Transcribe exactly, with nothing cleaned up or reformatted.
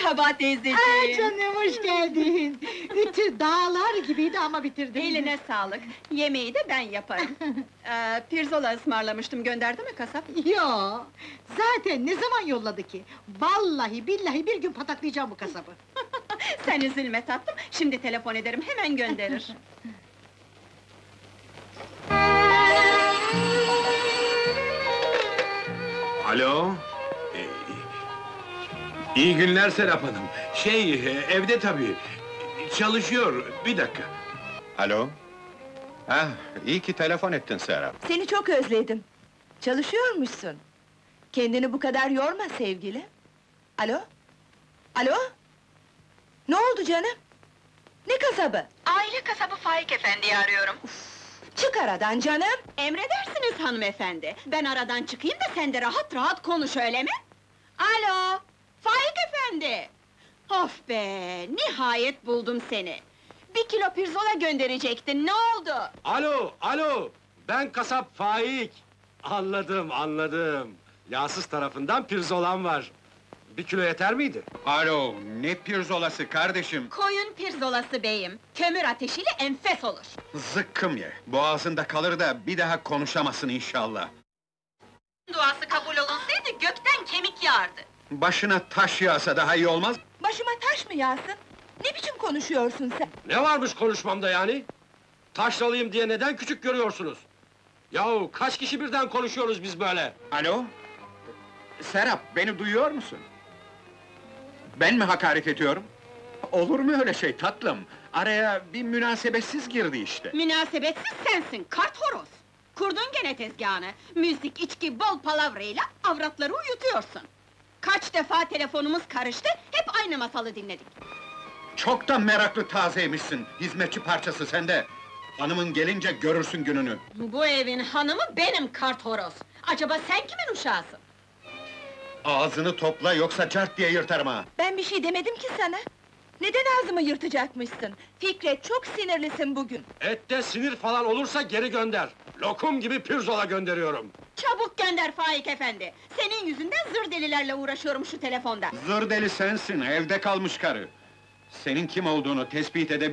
Merhaba teyzeciğim. Aa, canım hoş geldin. Ütü dağlar gibiydi ama bitirdin. Eline sağlık. Yemeği de ben yaparım. ee, pirzola ısmarlamıştım, gönderdi mi kasap? Yo, zaten ne zaman yolladı ki? Vallahi billahi bir gün pataklayacağım bu kasabı. Sen üzülme tatlım, şimdi telefon ederim, hemen gönderir. Alo? Ee, iyi günler Serap Hanım. Şey, e, evde tabii. Çalışıyor, bir dakika. Alo? Ah, iyi ki telefon ettin Serap. Seni çok özledim. Çalışıyormuşsun. Kendini bu kadar yorma sevgilim. Alo? Alo? Ne oldu canım? Ne kasabı? Aile kasabı Faik Efendi'yi arıyorum. Çık aradan canım! Emredersiniz hanımefendi. Ben aradan çıkayım da sen de rahat rahat konuş, öyle mi? Alo! Faik Efendi! Of be! Nihayet buldum seni! Bir kilo pirzola gönderecektin, ne oldu? Alo, alo! Ben kasap Faik! Anladım, anladım. Yağsız tarafından pirzolam var. Bir kilo yeter miydi? Alo, ne pirzolası kardeşim? Koyun pirzolası beyim, kömür ateşiyle enfes olur. Zıkkım ye, boğazında kalır da bir daha konuşamasın inşallah. Duası kabul olunsaydı gökten kemik yağardı. Başına taş yağsa daha iyi olmaz? Başıma taş mı yağsın? Ne biçim konuşuyorsun sen? Ne varmış konuşmamda yani? Taşralıyım diye neden küçük görüyorsunuz? Yahu kaç kişi birden konuşuyoruz biz böyle? Alo? Serap, beni duyuyor musun? Ben mi hakaret ediyorum? Olur mu öyle şey tatlım? Araya bir münasebetsiz girdi işte. Münasebetsiz sensin, kart horoz! Kurdun gene tezgahını, müzik, içki, bol palavrayla avratları uyutuyorsun. Kaç defa telefonumuz karıştı, hep aynı masalı dinledik. Çok da meraklı tazeymişsin, hizmetçi parçası sende. Hanımın gelince görürsün gününü. Bu evin hanımı benim kart horoz! Acaba sen kimin uşağısın? Ağzını topla, yoksa cart diye yırtarım ha! Ben bir şey demedim ki sana! Neden ağzımı yırtacakmışsın? Fikret, çok sinirlisin bugün! Ette sinir falan olursa geri gönder. Lokum gibi pirzola gönderiyorum. Çabuk gönder Faik Efendi! Senin yüzünden zır delilerle uğraşıyorum şu telefonda! Zır deli sensin, evde kalmış karı! Senin kim olduğunu tespit edebilir